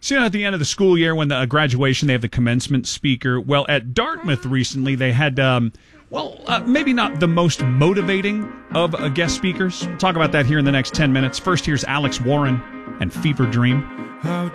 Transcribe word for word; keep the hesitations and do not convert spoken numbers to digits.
So, you know, at the end of the school year, when the uh, graduation, they have the commencement speaker. Well, at Dartmouth recently, they had, um, well, uh, maybe not the most motivating of uh, guest speakers. We'll talk about that here in the next ten minutes. First, here's Alex Warren and Fever Dream. How